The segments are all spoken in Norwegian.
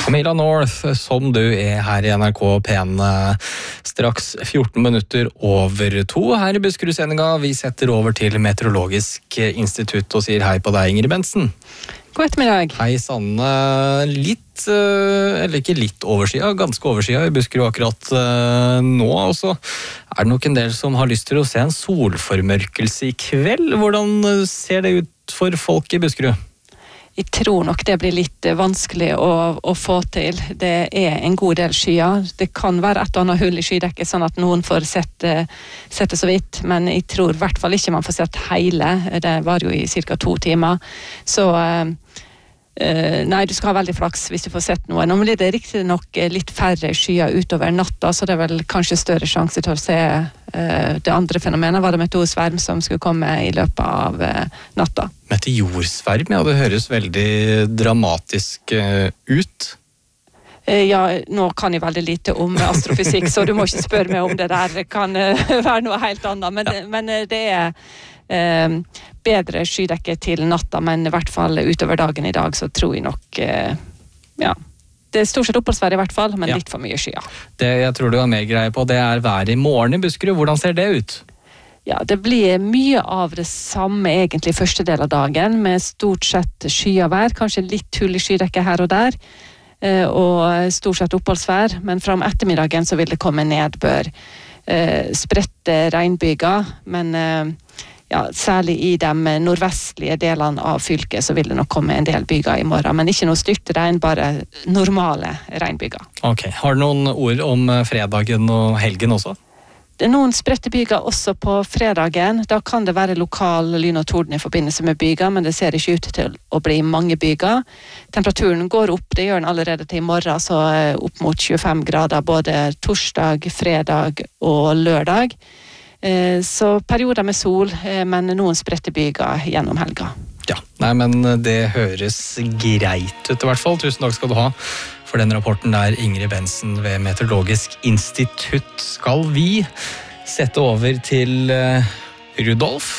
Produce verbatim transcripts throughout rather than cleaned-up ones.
Camilla North, som du er her i N R K P en straks fjorten minutter over to. Her i Buskerud-sendinga, vi setter over til Meteorologisk institutt og sier hei på deg, Ingrid Bensen. God ettermiddag. Hei Sanne, litt, eller ikke litt oversida, ganske oversida i Buskerud akkurat nå. Og så er det nok en del som har lyst til å se en solformørkelse i kveld. Hvordan ser det ut for folk i Buskerud? Jeg tror nok det blir litt vanskelig å, å få til. Det er en god del skyer. Det kan være et eller annet hull i skydekket, sånn at noen får sette, sette så vidt, men jeg tror i hvert fall ikke man får sett hele. Det var jo i cirka to timer. Så uh, nei, du skal ha veldig flaks hvis du får sett noe. Nå blir det riktig nok litt færre skyer utover natta, så det er vel kanskje større sjanse til å se uh, det andre fenomenet. Var det meteorsverm som skulle komme i løpet av uh, natta? Meteorsverm, ja, det høres veldig dramatisk uh, ut. Ja, nå kan jeg veldig lite om astrofysikk, så du må ikke spørre meg om det der. Det kan uh, være noe helt annet, men, ja. men uh, det er uh, bedre skydekke til natta, men i hvert fall utover dagen i dag, så tror jeg nok, uh, ja, det er stort sett oppholdsvær i hvert fall, men ja. Litt for mye skyer. Det jeg tror du har mer greie på, det er været i morgen i Buskerud. Hvordan ser det ut? Ja, det blir mye av det samme egentlig første del av dagen, med stort sett skyavær, kanskje litt hull i skydekket her og der, og stort sett oppholdsvær, men fra om ettermiddagen så vil det komme nedbør. Spredte regnbyger, men ja, særlig i de nordvestlige delene av fylket så vil det nok komme en del byger i morgen, men ikke noe stygt regn, bare normale regnbyger. Ok, har du noen ord om fredagen og helgen også? Det er noen spredte byger også på fredagen. Da kan det være lokal lyn og torden i forbindelse med byger, men det ser ikke ut til å bli mange byger. Temperaturen går opp, det gjør den allerede til i morgen, så opp mot tjuefem grader både torsdag, fredag og lørdag. Så perioder med sol, men noen spredte byger gjennom helga. Ja, nei, men det høres greit ut i hvert fall. Tusen takk skal du ha for den rapporten der, Ingrid Bensen ved Meteorologisk institutt. Skal vi sette over til Rudolf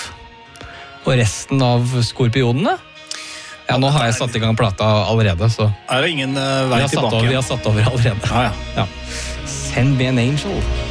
og resten av skorpionene? Ja, nå har jeg satt i gang plata allerede, så er det ingen uh, vei tilbake? Over, vi har satt over allerede. Ja, ja. Ja. Send me an angel.